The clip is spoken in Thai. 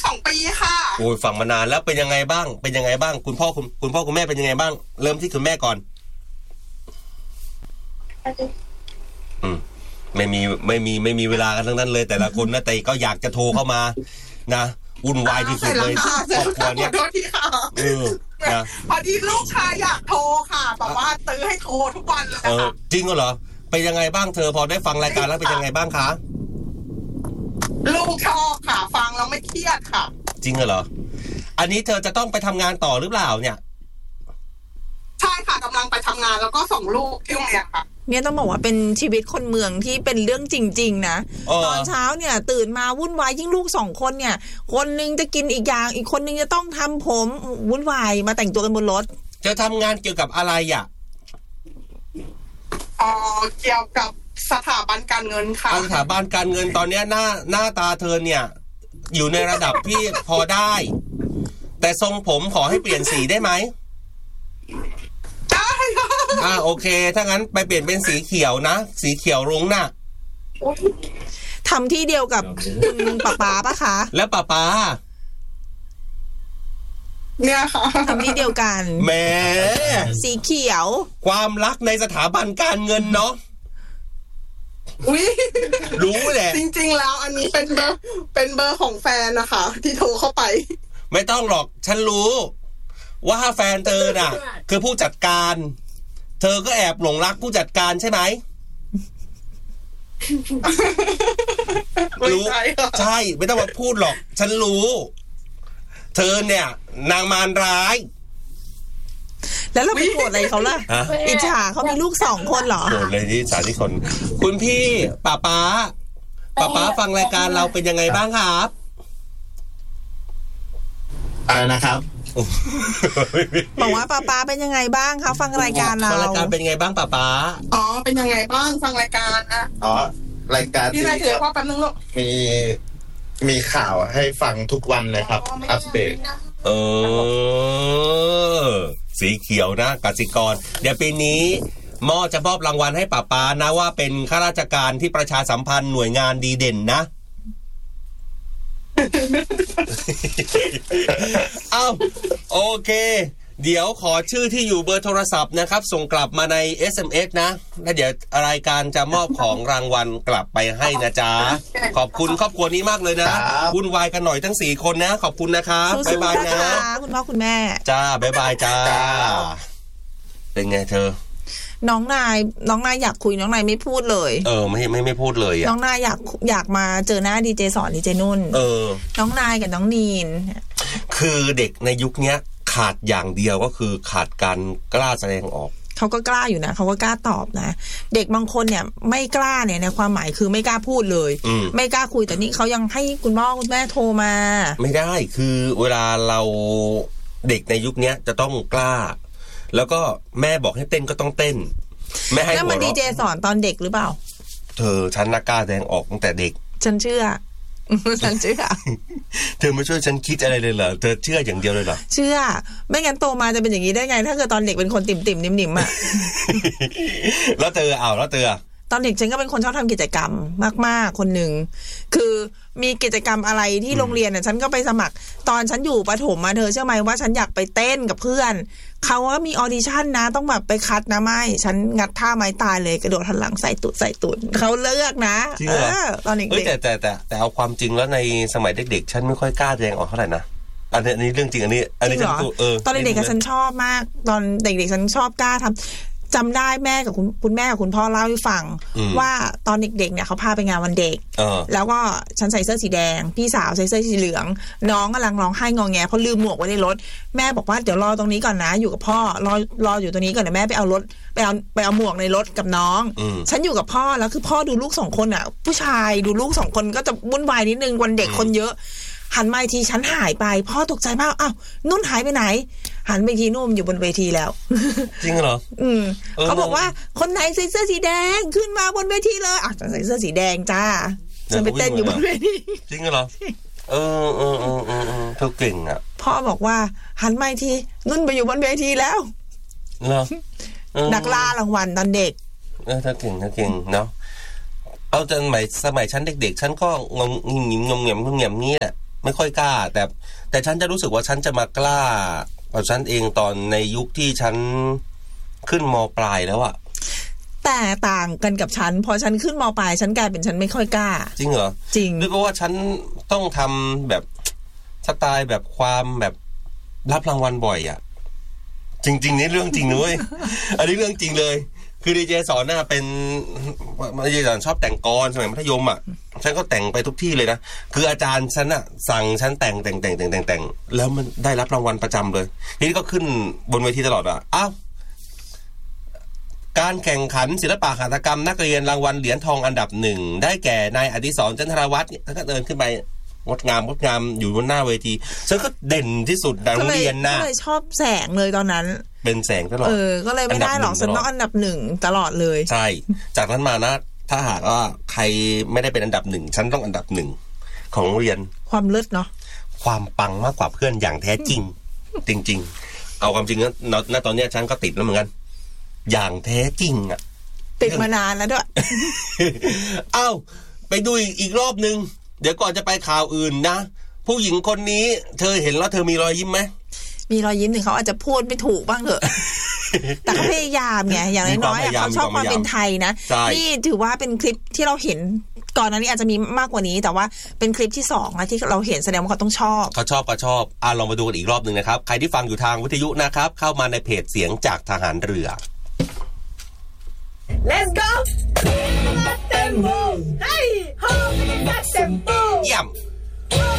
2 ปีค่ะโอ้ยฟังมานานแล้วเป็นยังไงบ้างคุณพ่อคุณแม่เป็นยังไงบ้างเริ่มที่คุณแม่ก่อนไม่มีเวลากันทั้งนั้นเลยแต่ละคนนะแต่ก็อยากจะโทรเข้ามานะวุ่นวายที่สุดเลยครอบครัวเนี้ยพอดีลูกชายอยากโทรค่ะแบบว่าตื้อให้โทรทุกวันเลยค่ะจริงเหรอเป็นยังไงบ้างเธอพอได้ฟังรายการแล้วเป็นยังไงบ้างคะลูกชอบค่ะฟังแล้วไม่เครียดค่ะจริงเหรออันนี้เธอจะต้องไปทำงานต่อหรือเปล่าเนี่ยใช่ค่ะกำลังไปทำงานแล้วก็ส่งลูกที่โรงเรียนค่ะเนี่ยต้องบอกว่าเป็นชีวิตคนเมืองที่เป็นเรื่องจริงๆนะตอนเช้าเนี่ยตื่นมาวุ่นวายยิ่งลูก2 คนเนี่ยคนนึงจะกินอีกอย่างอีกคนนึงจะต้องทำผมวุ่นวายมาแต่งตัวกันบนรถจะทำงานเกี่ยวกับอะไรอ่ะเกี่ยวกับสถาบันการเงินค่ะสถาบันการเงินตอนนี้หน้าตาเธอเนี่ยอยู่ในระดับที่พอได้แต่ทรงผมขอให้เปลี่ยนสีได้ไหมได้โอเคถ้างั้นไปเปลี่ยนเป็นสีเขียวนะสีเขียวรุ้งน่ะทำที่เดียวกับคุณป้าปะคะแล้วป้าเนี่ยค่ะทำที่เดียวกันแหมสีเขียวความรักในสถาบันการเงินเนาะรู้แหละจริงๆแล้วอันนี้เป็นเบอร์ของแฟนนะคะที่โทรเข้าไปไม่ต้องหรอกฉันรู้ว่าแฟนเธอน่ะคือผู้จัดการเธอก็แอบหลงรักผู้จัดการใช่ไหมรู้ใช่ไม่ต้องมาพูดหรอกฉันรู้เธอเนี่ยนางมารร้ายแล้วเราไปโกรธอะไรเขาล่ะอิจฉาเขามีลูก2 คนเหรอโกรธเลยที่อิจฉาที่คนคุณพี่ป้าฟังรายการเราเป็นยังไงบ้างครับอะไรนะครับบอกว่าป้าเป็นยังไงบ้างคะฟังรายการเรารายการเป็นยังไงบ้างป้าเป็นยังไงบ้างฟังรายการนะรายการที่ถือพ่อแป๊บนึงลูกมีข่าวให้ฟังทุกวันเลยครับอัปเดตสีเขียวนะกสิกรเดี๋ยวปีนี้ม่อจะมอบรางวัลให้ป้านะว่าเป็นข้าราชการที่ประชาสัมพันธ์หน่วยงานดีเด่นนะโอเคเดี๋ยวขอชื่อที่อยู่เบอร์โทรศัพท์นะครับส่งกลับมาใน SMS นะแล้วเดี๋ยวรายการจะมอบของรางวัลกลับไปให้นะจ๊ะขอบคุณครอบครัวนี้มากเลยนะวุ่นวายกันหน่อยทั้ง4 คนนะขอบคุณนะครับบ๊ายบายนะคุณพ่อคุณแม่จ้าบ๊ายบายจ้าเป็นไงเธอน้องนายอยากคุยน้องนายไม่พูดเลยไม่พูดเลยน้องนายอยากมาเจอหน้าดีเจสอนดีเจนุ่นน้องนายกับน้องนีนคือเด็กในยุคนี้ขาดอย่างเดียวก็คือขาดการกล้าแสดงออกเขาก็กล้าอยู่นะเขาก็กล้าตอบนะเด็กบางคนเนี่ยไม่กล้าเนี่ยในความหมายคือไม่กล้าพูดเลยไม่กล้าคุยแต่นี่เขายังให้คุณพ่อคุณแม่โทรมาไม่ได้คือเวลาเราเด็กในยุคนี้จะต้องกล้าแล้วก็แม่บอกให้เต้นก็ต้องเต้นแม่ให้หัวเราะแล้วมันดีเจสอนตอนเด็กหรือเปล่าฉันน่ากล้าแสดงออกตั้งแต่เด็กฉันเชื่อเธอไม่ช่วยฉันคิดอะไรเลยเหรอเธอเชื่ออย่างเดียวเลยเหรอเชื่อไม่งั้นโตมาจะเป็นอย่างนี้ได้ไงถ้าเกิดตอนเด็กเป็นคนติ่มๆนิ่มๆอ่ะแล้วเธอตอนเด็กฉันก็เป็นคนชอบทำกิจกรรมมากๆคนหนึ่งคือมีกิจกรรมอะไรที่โรงเรียนฉันก็ไปสมัครตอนฉันอยู่ประถมมาเธอเชื่อไหมว่าฉันอยากไปเต้นกับเพื่อนเขาว่ามีออดิชั่นนะต้องแบบไปคัดนะไม่ฉันงัดท่าไม้ตายเลยกระโดดหันหลังใส่ตุ่นเขาเลือกนะตอนเด็กแต่เอาความจริงแล้วในสมัยเด็กๆฉันไม่ค่อยกล้าแสดงออกเท่าไหร่นะอันนี้เรื่องจริงอันนี้ฉันตอนเด็กๆฉันชอบมากตอนเด็กๆฉันชอบกล้าทำจำได้แม่กับคุณแม่กับคุณพ่อเล่าให้ฟังว่าตอนเด็กๆเนี่ยเขาพาไปงานวันเด็กแล้วก็ฉันใส่เสื้อสีแดงพี่สาวใส่เสื้อสีเหลืองน้องกำลังร้องไห้งอแงเพราะลืมหมวกไว้ในรถแม่บอกว่าเดี๋ยวรอตรงนี้ก่อนนะอยู่กับพ่อรออยู่ตรงนี้ก่อนเดี๋ยวแม่ไปเอารถไปเอาหมวกในรถกับน้องฉันอยู่กับพ่อแล้วคือพ่อดูลูก2 คนอ่ะผู้ชายดูลูก2 คนก็จะวุ่นวายนิดนึงวันเด็กคนเยอะหันมาทีฉันหายไปพ่อตกใจมากอ้าวนุ่นหายไปไหนหันไปทีนุ่มอยู่บนเวทีแล้วจริงเหรอเขาบอกว่าคนไหนใส่เสื้อสีแดงขึ้นมาบนเวทีเลยฉันใส่เสื้อสีแดงจ้าฉันไปเต้นอยู่บนเวทีจริงเหรอเธอเก่งอ่ะพ่อบอกว่าหันมาทีนุ่นไปอยู่บนเวทีแล้วเหรอนักล่ารางวัลตอนเด็กเธอเก่งเนาะเอาจนสมัยฉันเด็กๆฉันก็งงแงมงี้แหละไม่ค่อยกล้าแต่ฉันจะรู้สึกว่าฉันจะมากล้ากับฉันเองตอนในยุคที่ฉันขึ้นม.ปลายแล้วอะแต่ต่างกันกับฉันพอฉันขึ้นม.ปลายฉันกลายเป็นฉันไม่ค่อยกล้าจริงเหรอจริงนึกว่าฉันต้องทำแบบสไตล์แบบความแบบรับรางวัลบ่อยอะจริงๆนี่เรื่องจริงนะเว้ย อันนี้เรื่องจริงเลยคือดีเจสอนน่ะเป็นดีเจสอนชอบแต่งกลสมัยมัธยมอ่ะฉันก็แต่งไปทุกที่เลยนะคืออาจารย์ฉันอ่ะสั่งฉันแต่งแล้วมันได้รับรางวัลประจำเลยทีนี้ก็ขึ้นบนเวทีตลอดอ่ะอ้าวการแข่งขันศิลปะหัตถกรรมนักเรียนรางวัลเหรียญทองอันดับ1ได้แก่นายอดิศรจันทรวัฒน์แล้วก็เดินขึ้นไปงดงามอยู่บนหน้าเวทีฉันก็เด่นที่สุดในโรงเรียนนะก็เลยชอบแสงเลยตอนนั้นเป็นแสงตลอดก็เลยไม่ได้หรอกฉันต้องอันดับ1ตลอดเลยใช่จากนั้นมานะถ้าหากว่าใครไม่ได้เป็นอันดับ1ฉันต้องอันดับ1ของโรงเรียนความเลิศเนาะความปังมากกว่าเพื่อนอย่างแท้จริง จริงๆเอาความจริงนะตอนนี้ฉันก็ติดแล้วเหมือนกันอย่างแท้จริงอ่ะติดมานานแล้วด้วยเอ้าไปดูอีกรอบนึงเดี๋ยวก่อนจะไปข่าวอื่นนะผู้หญิงคนนี้เธอเห็นแล้วเธอมีรอยยิ้มไหมมีรอยยิ้มถึงเขาอาจจะพูดไม่ถูกบ้างเถอะ แต่เขาพยายามไงอย่างน้อยๆเขาชอบความเป็นไทยนะนี่ถือว่าเป็นคลิปที่เราเห็นก่อนหน้านี้อาจจะมีมากกว่านี้แต่ว่าเป็นคลิปที่2นะที่เราเห็นแสดงว่าเขาต้องชอบเขาชอบลองมาดูกันอีกรอบนึงนะครับใครที่ฟังอยู่ทางวิทยุนะครับเข้ามาในเพจเสียงจากทหารเรือ Let's go เยี่ยม